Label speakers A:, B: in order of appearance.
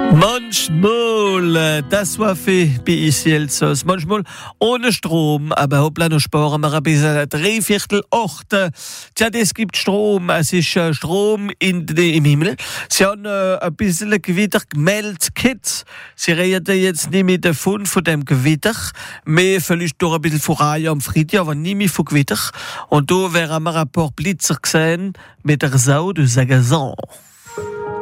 A: Manchmal, das war für Elsass. Manchmal ohne Strom, aber hoppla, noch sparen wir ein bisschen 7:45. Tja, es gibt Strom, es ist Strom im Himmel. Sie haben ein bisschen Gewitter gemeldet. Sie reden jetzt nicht mit davon von dem Gewitter, mehr vielleicht durch ein bisschen Vorreihe am Freitag, aber nicht mehr von Gewitter. Und da werden wir ein paar Blitzer gesehen mit der Sau de Sagazan.